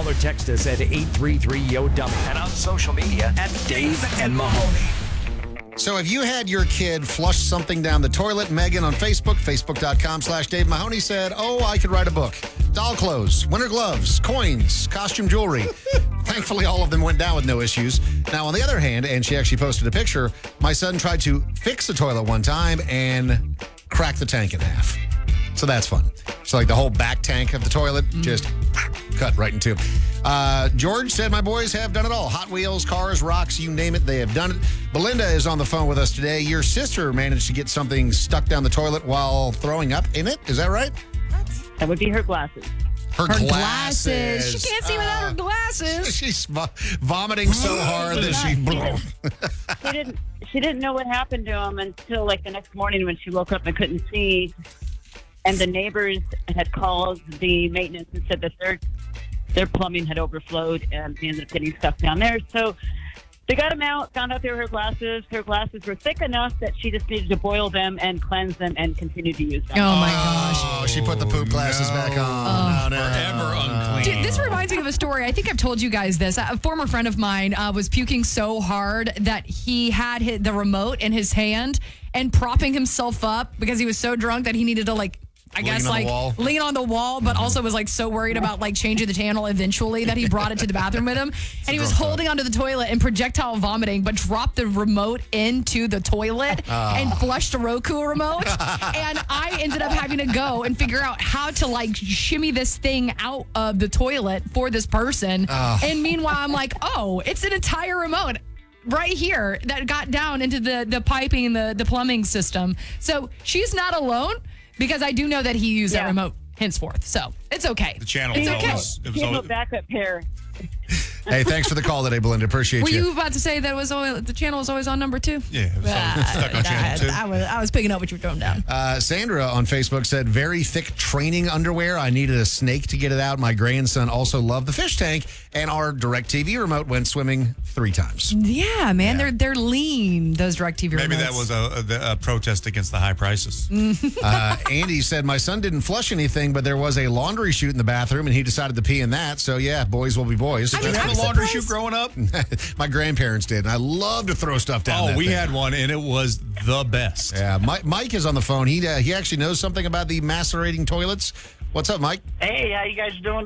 Call or text us at 833-YO-DUMP and on social media at Dave and Mahoney. So if you had your kid flush something down the toilet, Megan on Facebook, facebook.com/Dave Mahoney said, I could write a book. Doll clothes, winter gloves, coins, costume jewelry. Thankfully, all of them went down with no issues. Now, on the other hand, and she actually posted a picture, my son tried to fix the toilet one time and cracked the tank in half. So that's fun. So like the whole back tank of the toilet just cut right in two. George said my boys have done it all. Hot Wheels, cars, rocks, you name it, they have done it. Belinda is on the phone with us today. Your sister managed to get something stuck down the toilet while throwing up in it. Is that right? That would be her glasses. Her glasses. She can't see without her glasses. She's vomiting so hard that She didn't know what happened to him until like the next morning when she woke up and couldn't see. And the neighbors had called the maintenance and said that their plumbing had overflowed and they ended up getting stuck down there. So they got them out, found out they were her glasses. Her glasses were thick enough that she just needed to boil them and cleanse them and continue to use them. Oh, my gosh. Oh, she put the poop glasses back on. Forever unclean. Dude, this reminds me of a story. I think I've told you guys this. A former friend of mine was puking so hard that he had the remote in his hand and propping himself up because he was so drunk that he needed to lean on the wall, but also was like so worried about like changing the channel eventually that he brought it to the bathroom with him. And he was holding onto the toilet and projectile vomiting, but dropped the remote into the toilet and flushed the Roku remote. And I ended up having to go and figure out how to like shimmy this thing out of the toilet for this person. And meanwhile, I'm like, it's an entire remote right here that got down into the piping, the plumbing system. So she's not alone. Because I do know that he used that remote henceforth. So it's okay. The channel it's was okay. always... Give a backup pair. Hey, thanks for the call today, Belinda. Appreciate Were you about to say that the channel was always on number 2? Yeah, it was always stuck on channel 2. I was picking up what you were throwing down. Sandra on Facebook said, very thick training underwear. I needed a snake to get it out. My grandson also loved the fish tank, and our DirecTV remote went swimming 3 times. Yeah, man, they're lean, those DirecTV remotes. Maybe that was a protest against the high prices. Andy said, my son didn't flush anything, but there was a laundry chute in the bathroom, and he decided to pee in that. So, yeah, boys will be boys. Did you have a laundry chute growing up? My grandparents did, and I love to throw stuff down that we thing. had one, and it was the best. Yeah, Mike is on the phone. He actually knows something about the macerating toilets. What's up, Mike? Hey, how you guys doing